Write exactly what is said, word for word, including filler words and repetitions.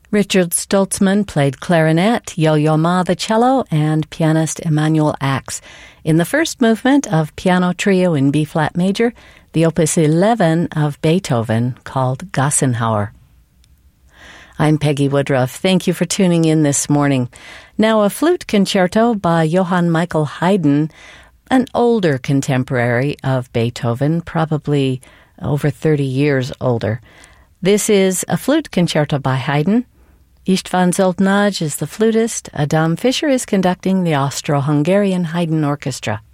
Richard Stoltzman played clarinet, Yo-Yo Ma the cello, and pianist Emanuel Ax. In the first movement of Piano Trio in B-flat major, the Opus eleven of Beethoven, called Gassenhauer. I'm Peggy Woodruff. Thank you for tuning in this morning. Now, a flute concerto by Johann Michael Haydn, an older contemporary of Beethoven, probably over thirty years older. This is a flute concerto by Haydn. István Zoltnaj is the flutist. Adam Fischer is conducting the Austro-Hungarian Haydn Orchestra.